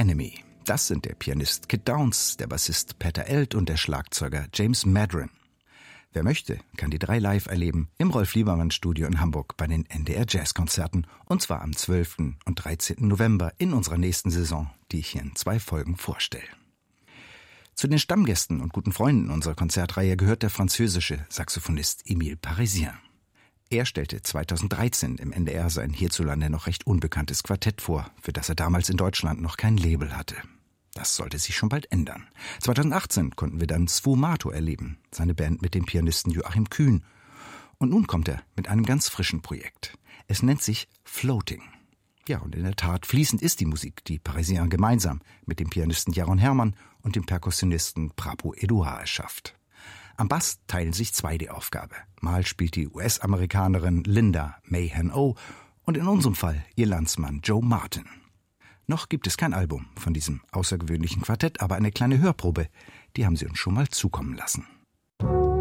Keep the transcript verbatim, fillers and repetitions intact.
Enemy. Das sind der Pianist Kit Downs, der Bassist Peter Eld und der Schlagzeuger James Madron. Wer möchte, kann die drei live erleben im Rolf-Liebermann-Studio in Hamburg bei den N D R Jazz-Konzerten, und zwar am zwölften und dreizehnten November in unserer nächsten Saison, die ich hier in zwei Folgen vorstelle. Zu den Stammgästen und guten Freunden unserer Konzertreihe gehört der französische Saxophonist Emile Parisien. Er stellte zweitausenddreizehn im N D R sein hierzulande noch recht unbekanntes Quartett vor, für das er damals in Deutschland noch kein Label hatte. Das sollte sich schon bald ändern. zweitausendachtzehn konnten wir dann Sfumato erleben, seine Band mit dem Pianisten Joachim Kühn. Und nun kommt er mit einem ganz frischen Projekt. Es nennt sich Floating. Ja, und in der Tat, fließend ist die Musik, die Parisien gemeinsam mit dem Pianisten Jaron Hermann und dem Perkussionisten Prabu Edouard erschafft. Am Bass teilen sich zwei die Aufgabe. Mal spielt die U S-Amerikanerin Linda Mahan O und in unserem Fall ihr Landsmann Joe Martin. Noch gibt es kein Album von diesem außergewöhnlichen Quartett, aber eine kleine Hörprobe, die haben sie uns schon mal zukommen lassen.